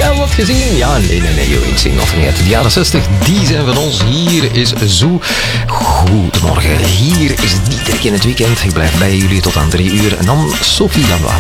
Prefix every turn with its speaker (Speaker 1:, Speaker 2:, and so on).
Speaker 1: Ja, wat gezien? Ja, nee, joh, ik zing nog niet uit. De jaren 60, die zijn van ons. Hier is Zoo. Goedemorgen, hier is Dietrich in het weekend. Ik blijf bij jullie tot aan 3 uur. En dan Sophie Lanois.